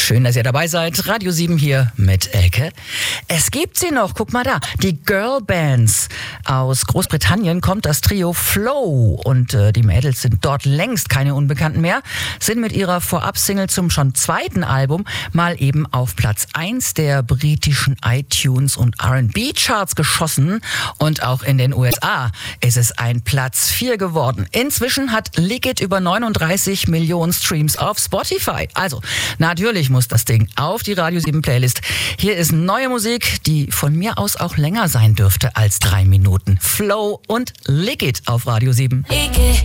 Schön, dass ihr dabei seid. Radio 7 hier mit Elke. Es gibt sie noch, guck mal da. Die Girlbands. Aus Großbritannien kommt das Trio Flow. Und die Mädels sind dort längst keine Unbekannten mehr. Sind mit ihrer Vorab-Single zum schon zweiten Album mal eben auf Platz 1 der britischen iTunes- und R&B-Charts geschossen. Und auch in den USA ist es ein Platz 4 geworden. Inzwischen hat Lick It über 39 Millionen Streams auf Spotify. Also, natürlich muss das Ding auf die Radio 7 Playlist. Hier ist neue Musik, die von mir aus auch länger sein dürfte als 3 Minuten. Flow und Lick It auf Radio 7. Lick it.